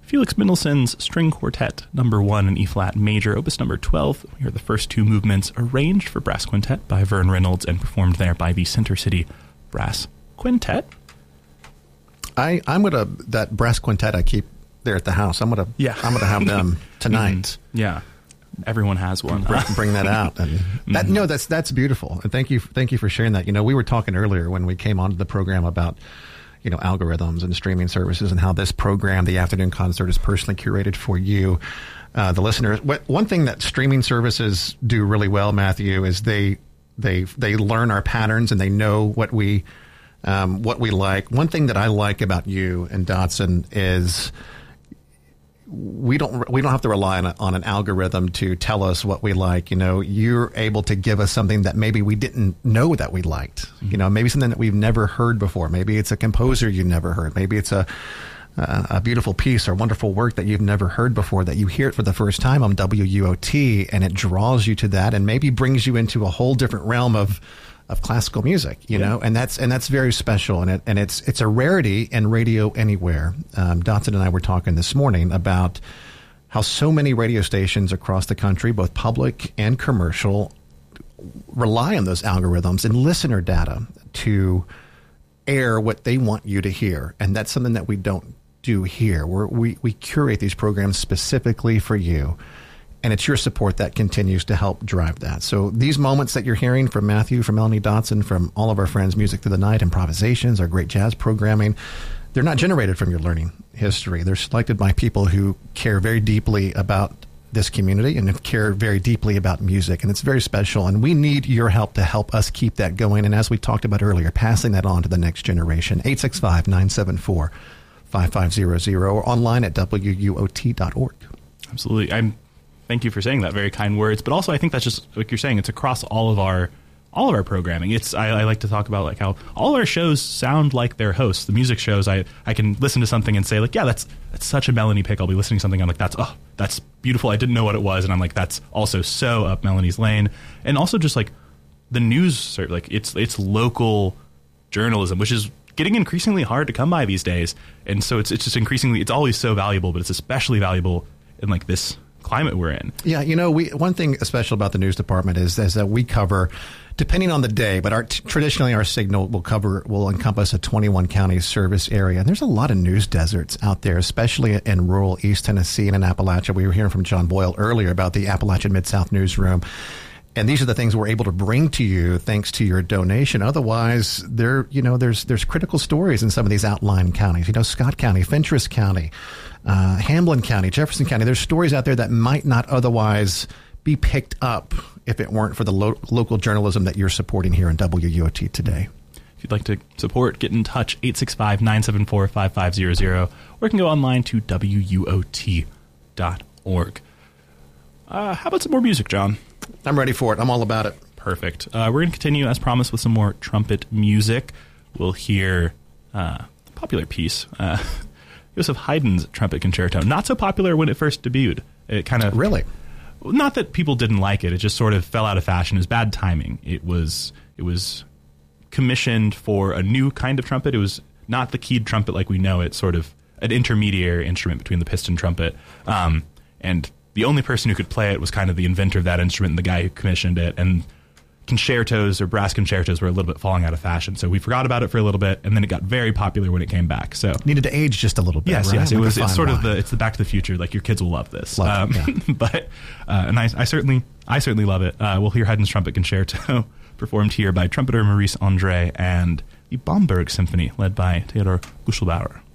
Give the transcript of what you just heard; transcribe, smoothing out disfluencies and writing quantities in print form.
Felix Mendelssohn's String Quartet Number 1 in E-flat major, Opus Number 12. We hear the first two movements arranged for brass quintet by Vern Reynolds and performed there by the Center City Brass Quintet. I'm gonna that brass quintet I keep there at the house. I'm gonna have them tonight. Yeah, everyone has one. Bring that out. And that, no, that's beautiful. And thank you for sharing that. We were talking earlier when we came onto the program about algorithms and streaming services and how this program, the afternoon concert, is personally curated for you, the listeners. One thing that streaming services do really well, Matthew, is they learn our patterns and they know what we like. One thing that I like about you and Dotson is we don't have to rely on an algorithm to tell us what we like. You're able to give us something that maybe we didn't know that we liked. Maybe something that we've never heard before. Maybe it's a composer you never heard. Maybe it's a beautiful piece or wonderful work that you've never heard before, that you hear it for the first time on WUOT, and it draws you to that and maybe brings you into a whole different realm of classical music, and that's very special, and it's a rarity in radio anywhere. Dotson and I were talking this morning about how so many radio stations across the country, both public and commercial, rely on those algorithms and listener data to air what they want you to hear, and that's something that we don't do here. We curate these programs specifically for you. And it's your support that continues to help drive that. So these moments that you're hearing from Matthew, from Melanie Dotson, from all of our friends, Music Through the Night, improvisations, our great jazz programming, they're not generated from your learning history. They're selected by people who care very deeply about this community and care very deeply about music. And it's very special. And we need your help to help us keep that going. And as we talked about earlier, passing that on to the next generation. 865-974-5500 or online at WUOT.org. Absolutely. Thank you for saying that. Very kind words. But also, I think that's just like you're saying. It's across all of our programming. I like to talk about like how all our shows sound like their hosts. The music shows, I can listen to something and say like, yeah, that's such a Melanie pick. I'll be listening to something. I'm like, that's beautiful. I didn't know what it was, and I'm like, that's also so up Melanie's lane. And also just like the news, like it's local journalism, which is getting increasingly hard to come by these days. And so it's just increasingly, it's always so valuable, but it's especially valuable in like this climate we're in. Yeah, one thing special about the news department is that we cover, depending on the day, but traditionally our signal will encompass a 21 county service area. And there's a lot of news deserts out there, especially in rural East Tennessee and in Appalachia. We were hearing from John Boyle earlier about the Appalachian Mid-South Newsroom. And these are the things we're able to bring to you thanks to your donation. Otherwise, there's critical stories in some of these outlying counties. Scott County, Fentress County, Hamlin County, Jefferson County. There's stories out there that might not otherwise be picked up if it weren't for the local journalism that you're supporting here in WUOT today. If you'd like to support, get in touch, 865-974-5500, or you can go online to WUOT.org. How about some more music, John? I'm ready for it. I'm all about it. Perfect. We're going to continue, as promised, with some more trumpet music. We'll hear a popular piece, Joseph Haydn's Trumpet Concerto. Not so popular when it first debuted. It kind of... Really? Not that people didn't like it. It just sort of fell out of fashion. It was bad timing. It was commissioned for a new kind of trumpet. It was not the keyed trumpet like we know it, sort of an intermediary instrument between the piston trumpet. And the only person who could play it was kind of the inventor of that instrument and the guy who commissioned it. And concertos or brass concertos were a little bit falling out of fashion. So we forgot about it for a little bit, and then it got very popular when it came back. So needed to age just a little bit. Yes, right? yes. It's sort of it's the Back to the Future. Like your kids will love this. But I certainly love it. We'll hear Haydn's Trumpet Concerto performed here by trumpeter Maurice Andre and the Bomberg Symphony led by Theodor Guschelbauer.